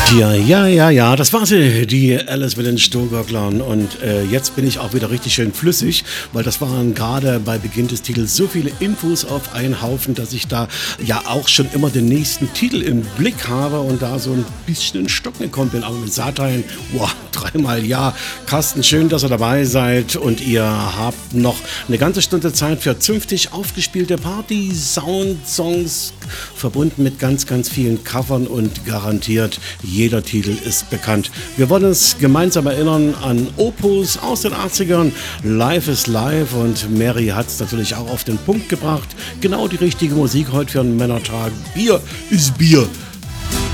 Ja, das war sie, die Alice mit den Sturgurglern. Und jetzt bin ich auch wieder richtig schön flüssig, weil das waren gerade bei Beginn des Titels so viele Infos auf einen Haufen, dass ich da ja auch schon immer den nächsten Titel im Blick habe und da so ein bisschen in Stocken gekommen bin. Aber mit Satan, wow, dreimal ja. Carsten, schön, dass ihr dabei seid und ihr habt noch eine ganze Stunde Zeit für zünftig aufgespielte Party-Sound-Songs, verbunden mit ganz, ganz vielen Covern und garantiert jeder Titel ist bekannt. Wir wollen uns gemeinsam erinnern an Opus aus den 80ern. Life is Life und Mary hat es natürlich auch auf den Punkt gebracht. Genau die richtige Musik heute für einen Männertag. Bier ist Bier.